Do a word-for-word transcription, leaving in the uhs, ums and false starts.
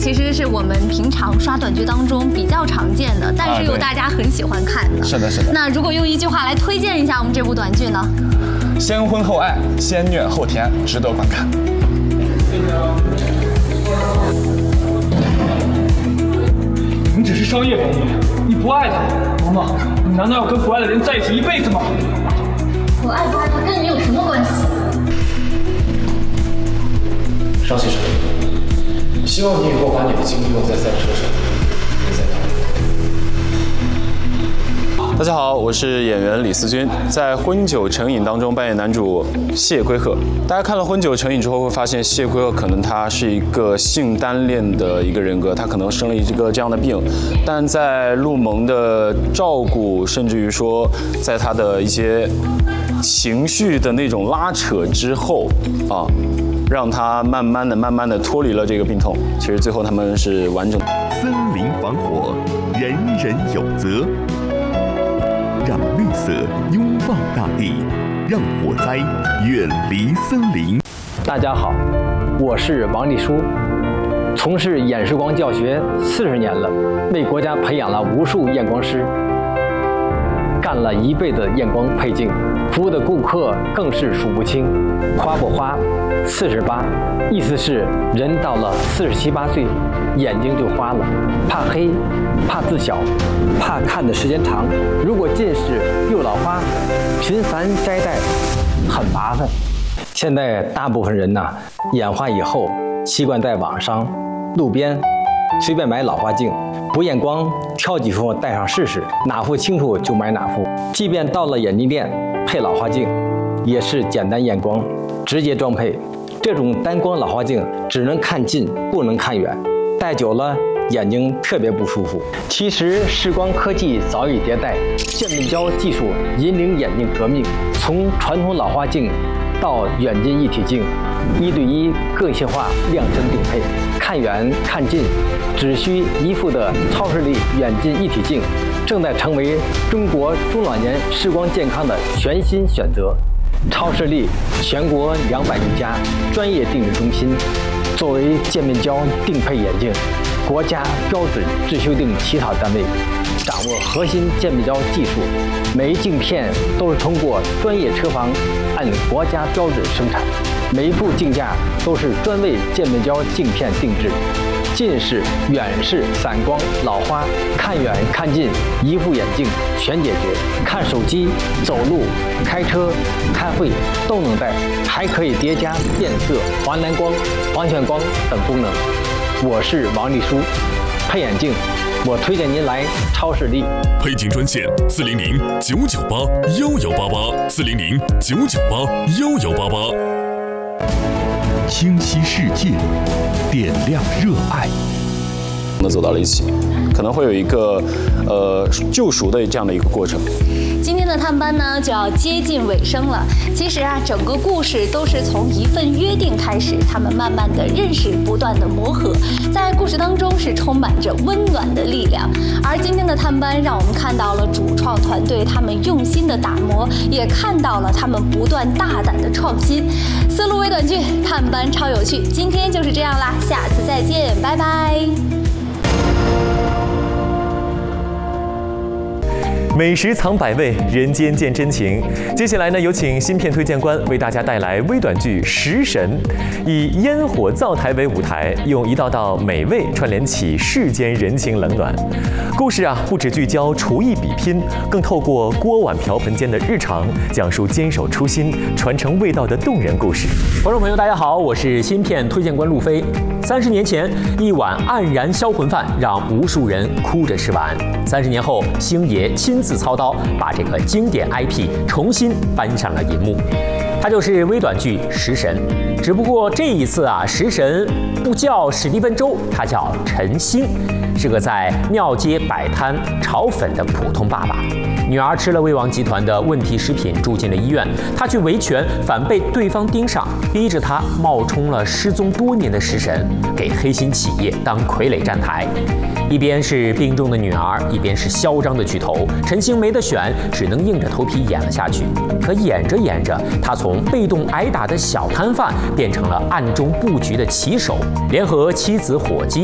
其实是我们平常刷短剧当中比较常见的，但是又大家很喜欢看的。 是的，是的。 那如果用一句话来推荐一下我们这部短剧呢？ 先婚后爱，先虐后甜，值得观看。 你只是商业保姆，你不爱他，毛毛，你难道要跟不爱的人在一起一辈子吗？ 我爱不爱他跟你有什么关系？ 商先生，希望你以后把你的精力用在赛车上，别再打大家好，我是演员李思君，在《婚酒成瘾》当中扮演男主谢圭鹤。大家看了《婚酒成瘾》之后，会发现谢圭鹤可能他是一个性单恋的一个人格，他可能生了一个这样的病，但在陆萌的照顾，甚至于说在他的一些情绪的那种拉扯之后啊，让他慢慢的、慢慢的脱离了这个病痛。其实最后他们是完整的。 森林防火，人人有责。让绿色拥抱大地，让火灾远离森林。 大家好，我是王立书，从事演示光教学四十年了，为国家培养了无数验光师，干了一辈子验光配镜，服务的顾客更是数不清。花不花，四十八，意思是人到了四十七八岁，眼睛就花了，怕黑，怕字小，怕看的时间长。如果近视又老花，频繁摘戴很麻烦。现在大部分人呢，眼花以后习惯在网上、路边随便买老花镜，不验光，挑几副戴上试试，哪副清楚就买哪副。即便到了眼镜店配老花镜，也是简单验光，直接装配。这种单光老花镜只能看近，不能看远，戴久了眼睛特别不舒服。其实视光科技早已迭代，渐变焦技术引领眼镜革命，从传统老花镜到远近一体镜，一对一个性化量身定配，看远看近只需一副的超视力远近一体镜，正在成为中国中老年视光健康的全新选择。超视力全国两百余家专业定制中心，作为渐变焦定配眼镜国家标准制修订起草单位，掌握核心渐变焦技术，每一镜片都是通过专业车房按国家标准生产，每一副镜架都是专为渐变焦镜片定制。近视、远视、散光、老花，看远看近，一副眼镜全解决。看手机、走路、开车、开会都能戴，还可以叠加变色、环蓝光、环旋光等功能。我是王立书，配眼镜，我推荐您来超视力。 配镜专线：四零零九九八幺幺八八，四零零九九八幺幺八八。清晰世界，点亮热爱。 能走到了一起，可能会有一个呃救赎的这样的一个过程。 今天的探班呢就要接近尾声了。其实啊，整个故事都是从一份约定开始，他们慢慢的认识，不断的磨合，在故事当中是充满着温暖的力量。而今天的探班让我们看到了主创团队他们用心的打磨，也看到了他们不断大胆的创新。思路微短剧探班超有趣，今天就是这样啦，下次再见，拜拜。 美食藏百味，人间见真情。接下来呢，有请新片推荐官为大家带来微短剧《食神》，以烟火灶台为舞台，用一道道美味串联起世间人情冷暖。故事啊，不只聚焦厨艺比拼，更透过锅碗瓢盆间的日常，讲述坚守初心、传承味道的动人故事。 观众朋友，大家好，我是新片推荐官路飞。三十年前，一碗黯然销魂饭让无数人哭着吃完。三十年后，星爷亲自操刀，把这个经典 I P 重新搬上了银幕。它就是微短剧《食神》，只不过这一次啊，食神不叫史蒂芬周，他叫陈星，是个在庙街摆摊炒粉的普通爸爸。女儿吃了魏王集团的问题食品，住进了医院。他去维权，反被对方盯上，逼着他冒充了失踪多年的食神，给黑心企业当傀儡站台。一边是病重的女儿，一边是嚣张的巨头，陈星没得选，只能硬着头皮演了下去。可演着演着，他从被动挨打的小摊贩变成了暗中布局的棋手，联合妻子伙计